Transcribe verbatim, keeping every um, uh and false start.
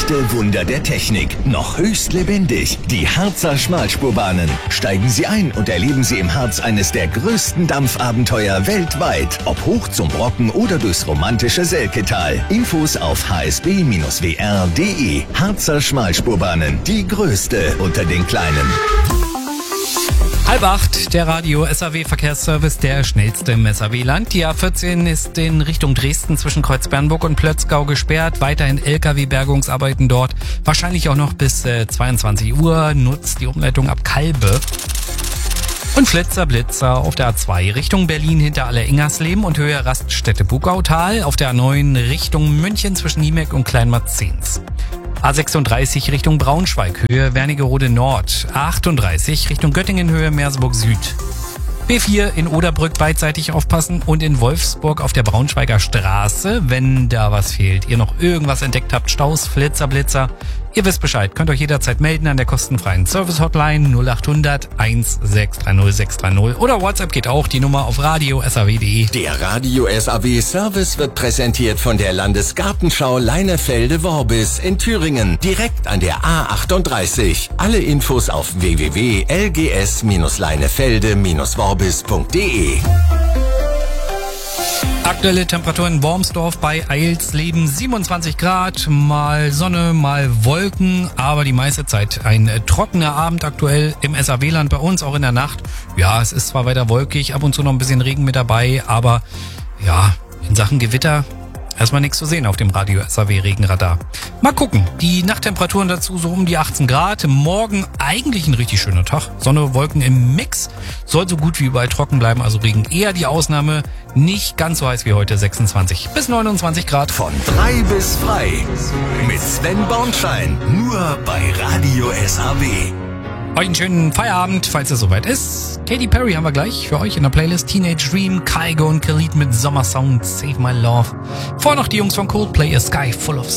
Echte Wunder der Technik, noch höchst lebendig. Die Harzer Schmalspurbahnen. Steigen Sie ein und erleben Sie im Harz eines der größten Dampfabenteuer weltweit. Ob hoch zum Brocken oder durchs romantische Selketal. Infos auf h s b Bindestrich w r punkt d e. Harzer Schmalspurbahnen. Die größte unter den kleinen. Halb acht, der Radio S A W Verkehrsservice, der schnellste im S A W-Land. Die A vierzehn ist in Richtung Dresden zwischen Kreuzbernburg und Plötzgau gesperrt. Weiterhin L K W-Bergungsarbeiten dort. Wahrscheinlich auch noch bis äh, zweiundzwanzig Uhr. Nutzt die Umleitung ab Kalbe. Und Flitzer Blitzer auf der A zwei Richtung Berlin hinter Aller-Ingersleben und Höhe Raststätte Bugautal. Auf der A neun Richtung München zwischen Niemek und Kleinmarzens. A sechsunddreißig Richtung Braunschweig, Höhe Wernigerode Nord. A achtunddreißig Richtung Göttingen, Höhe Merseburg Süd. B vier in Oderbrück beidseitig aufpassen und in Wolfsburg auf der Braunschweiger Straße, wenn da was fehlt, ihr noch irgendwas entdeckt habt, Staus, Flitzer, Blitzer. Ihr wisst Bescheid, könnt euch jederzeit melden an der kostenfreien Service-Hotline null acht hundert eins sechs drei null sechs drei null oder WhatsApp geht auch, die Nummer auf radio punkt s a w punkt d e. Der Radio S A W Service wird präsentiert von der Landesgartenschau Leinefelde-Worbis in Thüringen, direkt an der A achtunddreißig. Alle Infos auf w w w punkt l g s leinefelde worbis punkt d e. Aktuelle Temperatur in Wormsdorf bei Eilsleben siebenundzwanzig Grad, mal Sonne, mal Wolken, aber die meiste Zeit ein trockener Abend aktuell im S A W-Land, bei uns auch in der Nacht. Ja, es ist zwar weiter wolkig, ab und zu noch ein bisschen Regen mit dabei, aber ja, in Sachen Gewitter erstmal nichts zu sehen auf dem Radio S A W Regenradar. Mal gucken, die Nachttemperaturen dazu so um die achtzehn Grad. Morgen eigentlich ein richtig schöner Tag. Sonne, Wolken im Mix. Soll so gut wie überall trocken bleiben, also Regen eher die Ausnahme. Nicht ganz so heiß wie heute, sechsundzwanzig bis neunundzwanzig Grad. Von drei bis frei mit Sven Bornschein. Nur bei Radio S A W. Euch einen schönen Feierabend, falls es soweit ist. Katy Perry haben wir gleich für euch in der Playlist. Teenage Dream, Kygo und Khalid mit Sommersound Save My Love. Vorher noch die Jungs von Coldplay, A Sky Full of